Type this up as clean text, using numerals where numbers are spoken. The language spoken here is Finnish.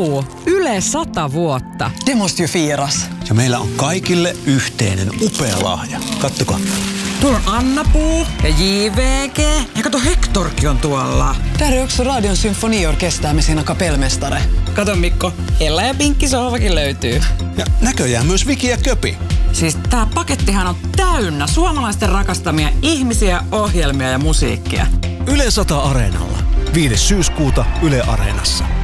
Yle 100 vuotta. Det måste ju firas. Ja meillä on kaikille yhteinen upea lahja. Kattokaa. Tuolla on Anna-Puu ja JVG. Ja kato, Hectorkin on tuolla. Där är också Radion symfoniorkester med sina kapellmästare. Kato Mikko, Ella ja Pinkki sohvakin löytyy. Ja näköjään myös Viki ja Köpi. Siis tää pakettihan on täynnä suomalaisten rakastamia ihmisiä, ohjelmia ja musiikkia. Yle 100 Areenalla. 5. syyskuuta Yle Areenassa.